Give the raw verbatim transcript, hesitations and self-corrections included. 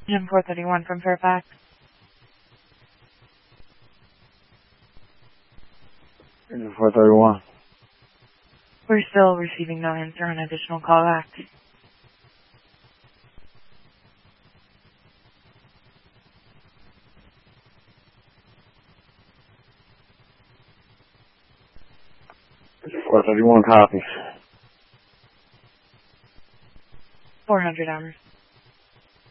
Jim four thirty-one from Fairfax. Engine four thirty-one. We're still receiving no answer on additional callback. four thirty-one copies. four hundred hours.